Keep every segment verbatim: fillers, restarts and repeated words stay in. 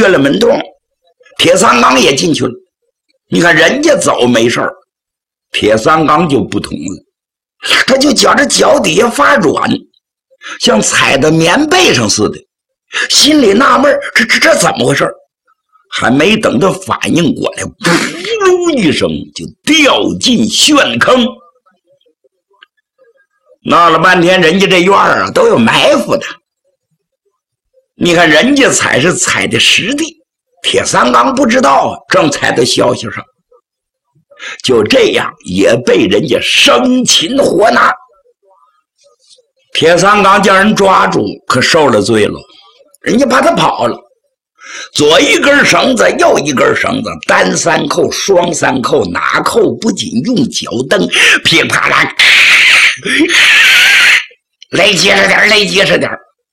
了门洞，铁三刚也进去了。你看人家走没事儿，铁三刚就不同了，他就觉着脚底下发软，像踩在棉被上似的，心里纳闷，这这这怎么回事？还没等他反应过来，噗噜一声就掉进陷坑。闹了半天，人家这院儿啊都有埋伏的。你看人家踩是踩的实地，铁三刚不知道，正踩在消息上，就这样也被人家生擒活拿。铁三刚叫人抓住，可受了罪了，人家怕他跑了，左一根绳子，右一根绳子，单三扣，双三扣，哪扣不紧，用脚蹬，噼啪啦，勒结实点，勒结实点，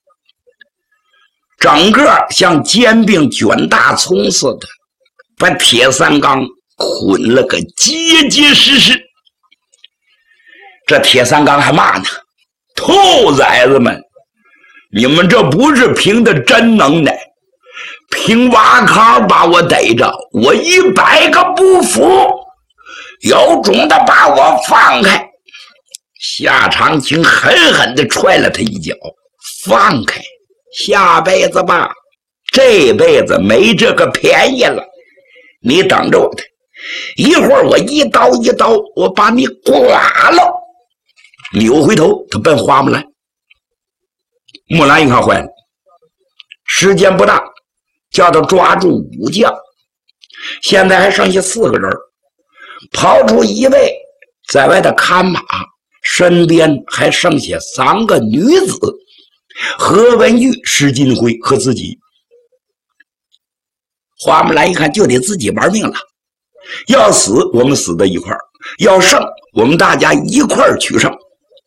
整个像煎饼卷大葱似的，把铁三刚捆了个结结实实。这铁三刚还骂呢：“兔崽子们，你们这不是凭的真能耐，凭挖坑把我逮着，我一百个不服，有种的把我放开！”夏长青狠狠地踹了他一脚：“放开，下辈子吧，这辈子没这个便宜了，你等着我的，一会儿我一刀一刀，我把你剐了。”扭回头，他奔花木兰。木兰一看坏了，时间不大，叫他抓住武将，现在还剩下四个人，刨出一位在外头看马，身边还剩下三个女子：何文玉、施金辉和自己。花木兰一看就得自己玩命了，要死我们死在一块儿，要胜我们大家一块儿取胜。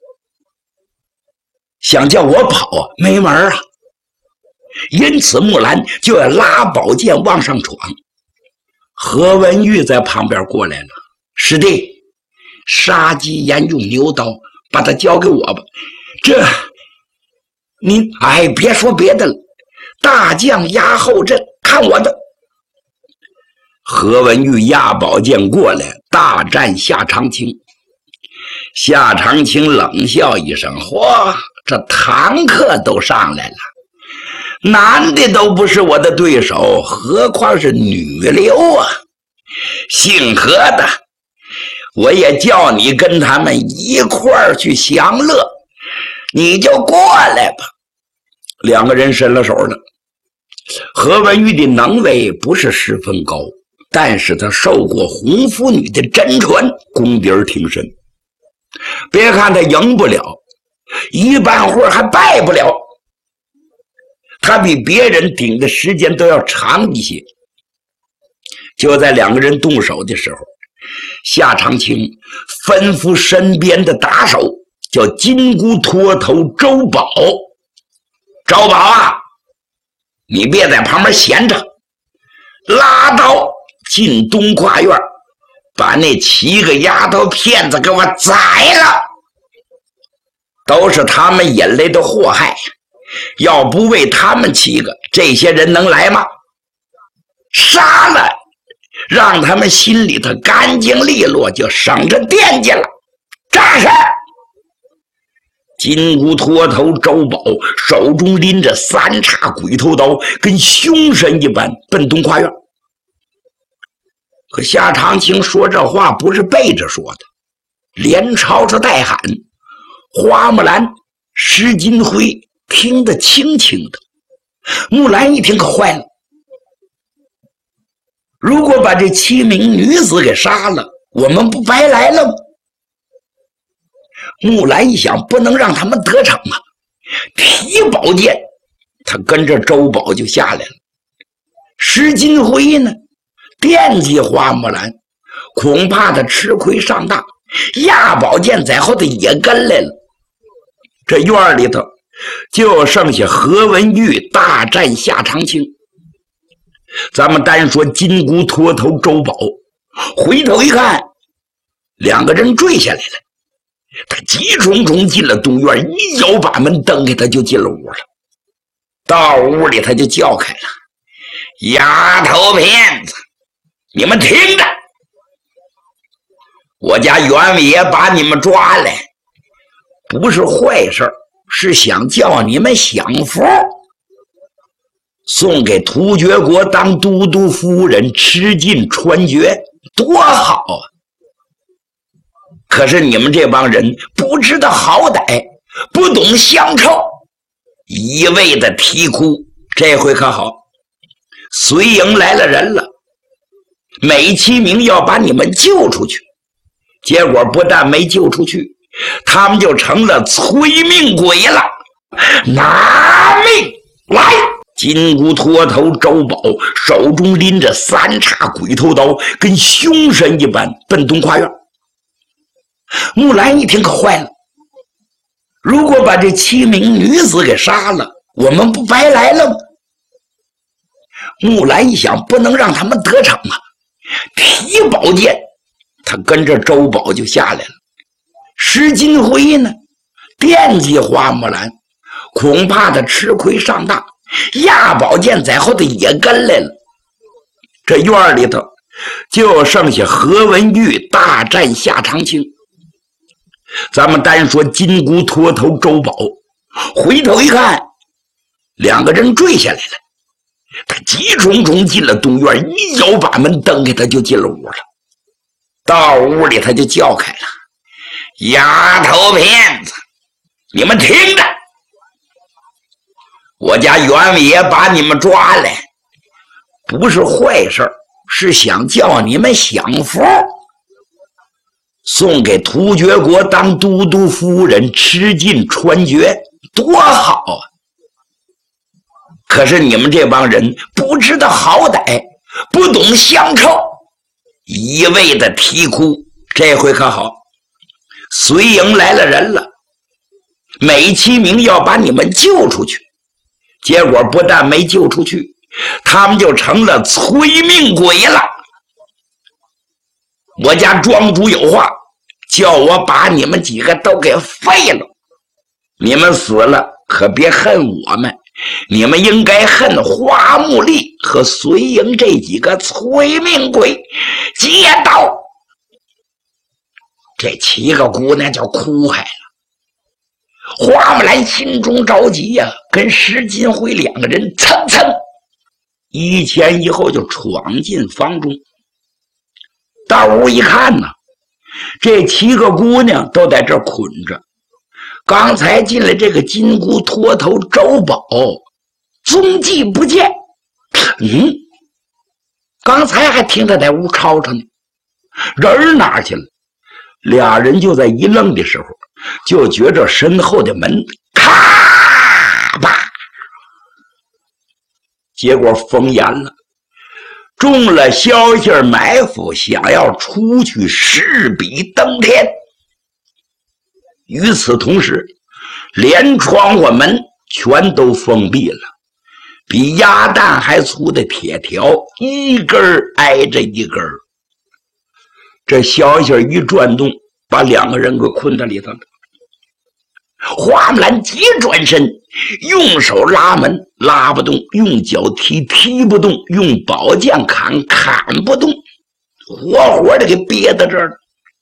想叫我跑啊，没门啊！因此木兰就要拉宝剑往上闯。何文玉在旁边过来了：“师弟，杀鸡焉用牛刀，把它交给我吧。”这您哎，别说别的了，大将压后阵，看我的！何文玉压宝剑过来，大战夏长青。夏长青冷笑一声：“嚯，这坦克都上来了，男的都不是我的对手，何况是女流啊！姓何的，我也叫你跟他们一块儿去享乐，你就过来吧。”两个人伸了手了。何文玉的能为不是十分高，但是他受过红拂女的真传，功底儿挺深。别看他赢不了，一半会儿还败不了，他比别人顶的时间都要长一些。就在两个人动手的时候，夏长青吩咐身边的打手叫金箍脱头周宝：“周宝啊，你别在旁边闲着，拉刀进东跨院，把那七个丫头片子给我宰了，都是他们引来的祸害，要不为他们七个，这些人能来吗？杀了，让他们心里头干净利落，就省着惦记了。扎实！”金箍脱头周宝手中拎着三叉鬼头刀，跟凶神一般奔东跨院。可夏长青说这话不是背着说的，连朝着带喊。花木兰、施金辉听得清清的。木兰一听可坏了，如果把这七名女子给杀了，我们不白来了吗？木兰一想，不能让他们得逞啊，提宝剑，他跟着周宝就下来了。施金辉呢，惦记花木兰，恐怕他吃亏上当，压宝剑在后头也跟来了。这院里头就剩下何文玉大战夏长青。咱们单说金箍脱头周宝，回头一看，两个人坠下来了。他急冲冲进了东院，一脚把门蹬开，他就进了屋了。到屋里他就叫开了：“ 丫头片子，你们听着，我家袁爷把你们抓来，不是坏事，是想叫你们享福，送给突厥国当都督夫人，吃尽穿绝，多好啊！可是你们这帮人不知道好歹，不懂乡愁，一味的啼哭。这回可好，绥营来了人了，美其名要把你们救出去，结果不但没救出去，他们就成了催命鬼了。拿命来！金箍脱头周宝手中拎着三叉鬼头刀，跟凶神一般奔东跨院。木兰一听可坏了，如果把这七名女子给杀了，我们不白来了吗？木兰一想，不能让他们得逞啊，提宝剑，他跟着周宝就下来了。石金辉呢，惦记花木兰，恐怕他吃亏上当，压宝剑在后头也跟来了。这院里头就剩下何文玉大战夏长青。咱们单说金箍脱头周宝，回头一看，两个人坠下来了。他急冲冲进了东院，一脚把门蹬开，他就进了屋了。到屋里他就叫开了：丫头片子，你们听着，我家袁爷把你们抓来，不是坏事，是想叫你们享福，送给突厥国当都督夫人，吃尽穿绝，多好啊！可是你们这帮人不知道好歹，不懂乡愁，一味的啼哭。这回可好，绥营来了人了，美其名要把你们救出去，结果不但没救出去，他们就成了催命鬼了。我家庄主有话，叫我把你们几个都给废了。你们死了可别恨我们，你们应该恨花木丽和绥营这几个催命鬼。接刀！这七个姑娘就哭嗨了。花木兰心中着急呀、啊，跟石金辉两个人蹭蹭一前一后就闯进房中。到屋一看呢，这七个姑娘都在这捆着。刚才进来这个金箍脱头周宝踪迹不见。嗯，刚才还听他在屋吵吵呢，人哪去了？俩人就在一愣的时候，就觉着身后的门咔吧，结果封严了，中了消息埋伏，想要出去势比登天。与此同时，连窗户门全都封闭了，比鸭蛋还粗的铁条一根挨着一根。这消息一转动，把两个人给困在里头了。花木兰急转身，用手拉门拉不动，用脚踢踢不动，用宝剑砍砍不动，活活的给憋在这儿了。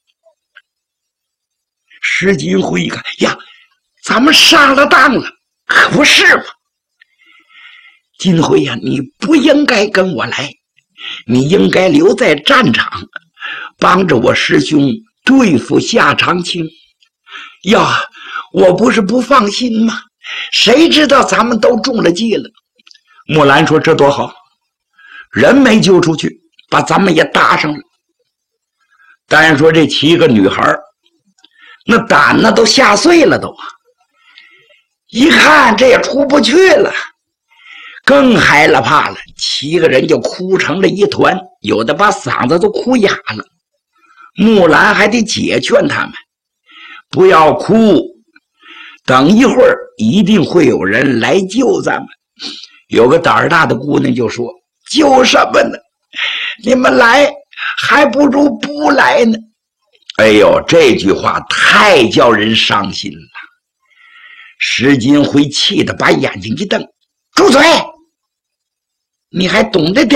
石金辉一看呀，咱们上了当了，可不是吗？金辉呀，你不应该跟我来，你应该留在战场，帮着我师兄对付夏长青。呀，我不是不放心吗？谁知道咱们都中了计了。木兰说：“这多好，人没救出去，把咱们也搭上了。”但是说这七个女孩那胆呢都吓碎了都，一看这也出不去了，更害了怕了，七个人就哭成了一团，有的把嗓子都哭哑了。木兰还得解劝他们，不要哭，等一会儿一定会有人来救咱们。有个胆儿大的姑娘就说：“救什么呢？你们来还不如不来呢。”哎呦，这句话太叫人伤心了。石金辉气得把眼睛一瞪：“住嘴！ 你还懂得点